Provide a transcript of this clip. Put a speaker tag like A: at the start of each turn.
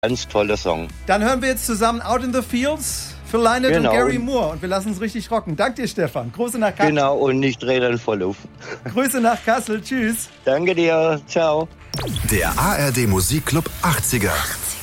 A: Ganz toller Song.
B: Dann hören wir jetzt zusammen Out in the Fields für Lynette und
A: Genau.
B: Gary Moore und wir lassen uns richtig rocken. Danke dir, Stefan. Grüße nach Kassel.
A: Genau, und nicht Rädern voll auf.
B: Grüße nach Kassel. Tschüss.
A: Danke dir. Ciao.
C: Der ARD Musikclub 80er.